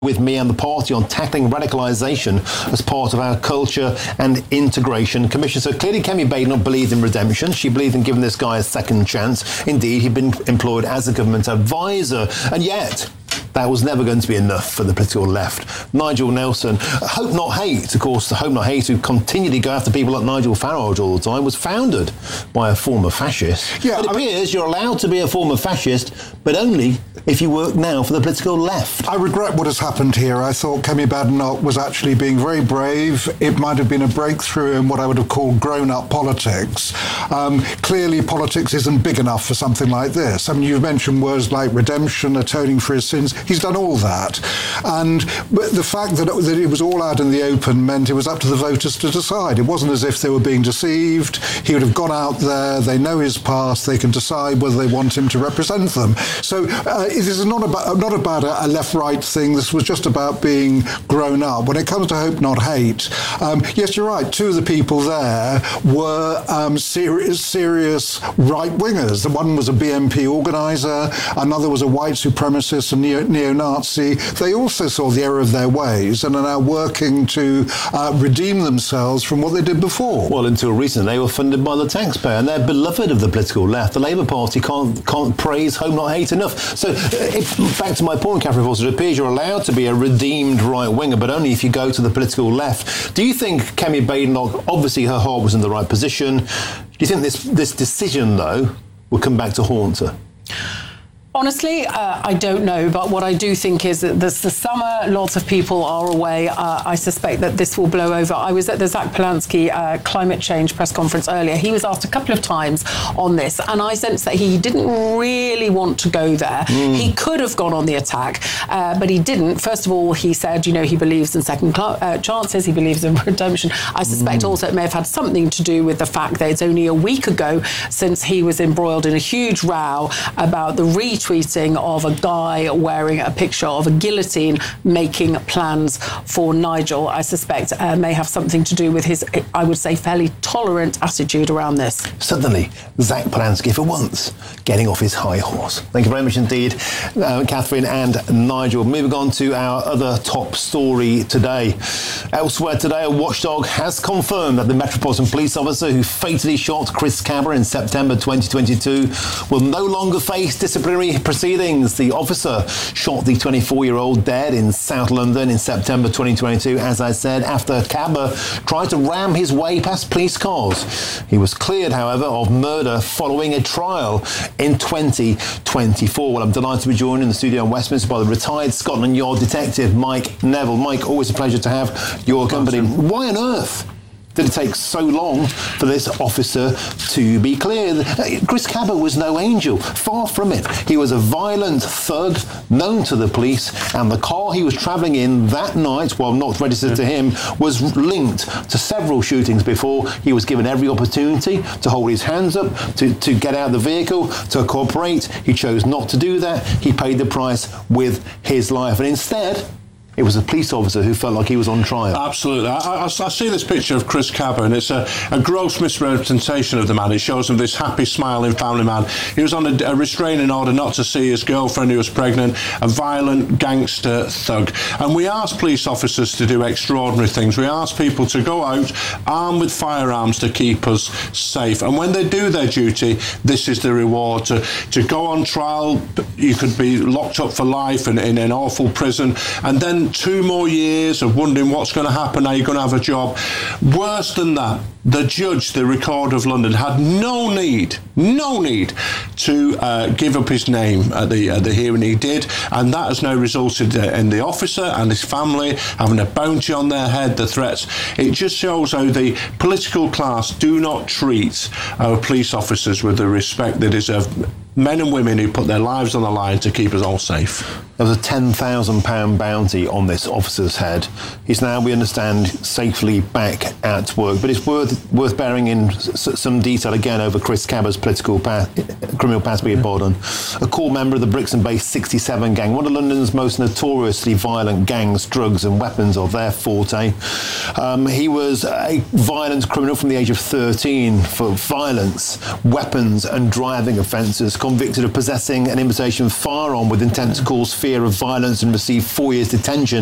with me and the party on tackling radicalisation as part of our culture and integration commission. So clearly Kemi Badenoch believed in redemption. She believed in giving this guy a second chance. Indeed, he'd been employed as a government advisor, and yet that was never going to be enough for the political left. Nigel Nelson, Hope Not Hate, of course, the Hope Not Hate who continually go after people like Nigel Farage all the time, was founded by a former fascist. Yeah, it appears you're allowed to be a former fascist, but only if you work now for the political left. I regret what has happened here. I thought Kemi Badenoch was actually being very brave. It might have been a breakthrough in what I would have called grown-up politics. Clearly, politics isn't big enough for something like this. I mean, you've mentioned words like redemption, atoning for his sins. He's done all that. And the fact that it was all out in the open meant it was up to the voters to decide. It wasn't as if they were being deceived. He would have gone out there. They know his past. They can decide whether they want him to represent them. So this is not about a left-right thing. This was just about being grown up. When it comes to Hope Not Hate, yes, you're right. Two of the people there were serious right-wingers. The one was a BNP organiser. Another was a white supremacist and neo-Nazi. They also saw the error of their ways and are now working to redeem themselves from what they did before. Well, until recently, they were funded by the taxpayer, and they're beloved of the political left. The Labour Party can't praise Hope Not Hate enough. So, back to my point, Catherine Fawcett, it appears you're allowed to be a redeemed right-winger, but only if you go to the political left. Do you think Kemi Badenoch, obviously her heart was in the right position, do you think this decision, though, will come back to haunt her? Honestly, I don't know, but what I do think is that this the summer, lots of people are away. I suspect that this will blow over. I was at the Zach Polanski climate change press conference earlier. He was asked a couple of times on this, and I sensed that he didn't really want to go there. He could have gone on the attack, but he didn't. First of all, he said, he believes in second chances. He believes in redemption. I suspect also it may have had something to do with the fact that it's only a week ago since he was embroiled in a huge row about the retweeting of a guy wearing a picture of a guillotine making plans for Nigel. I suspect may have something to do with his, I would say, fairly tolerant attitude around this. Suddenly, Zach Polanski, for once, getting off his high horse. Thank you very much indeed, Catherine and Nigel. Moving on to our other top story today. Elsewhere today, a watchdog has confirmed that the Metropolitan Police officer who fatally shot Chris Cabba in September 2022 will no longer face disciplinary proceedings. The officer shot the 24-year-old dead in South London in September 2022, as I said, after Cabba tried to ram his way past police cars. He was cleared, however, of murder following a trial in 2024. Well, I'm delighted to be joined in the studio in Westminster by the retired Scotland Yard detective Mike Neville. Mike, always a pleasure to have your company. Why on earth did it take so long for this officer to be cleared? Chris Cabba was no angel, far from it. He was a violent thug known to the police, and the car he was travelling in that night, while not registered to him, was linked to several shootings before. He was given every opportunity to hold his hands up, to get out of the vehicle, to cooperate. He chose not to do that. He paid the price with his life, and instead, it was a police officer who felt like he was on trial. Absolutely. I see this picture of Chris Cabba, and it's a gross misrepresentation of the man. It shows him this happy, smiling family man. He was on a restraining order not to see his girlfriend who was pregnant, a violent gangster thug. And we ask police officers to do extraordinary things. We ask people to go out armed with firearms to keep us safe. And when they do their duty, this is the reward. To go on trial, you could be locked up for life in an awful prison, and then 2 more years of wondering what's going to happen, are you going to have a job? Worse than that, the judge, the Recorder of London, had no need to give up his name at the hearing he did, and that has now resulted in the officer and his family having a bounty on their head, the threats. It just shows how the political class do not treat our police officers with the respect they deserve. Men and women who put their lives on the line to keep us all safe. There was a £10,000 bounty on this officer's head. He's now, we understand, safely back at work. But it's worth bearing in some detail again over Chris Cabba's criminal past, beg your pardon. A core member of the Brixton-based 67 gang, one of London's most notoriously violent gangs. Drugs and weapons are their forte. He was a violent criminal from the age of 13 for violence, weapons and driving offences. convicted of possessing an imitation firearm with intent to cause fear of violence and received 4 years detention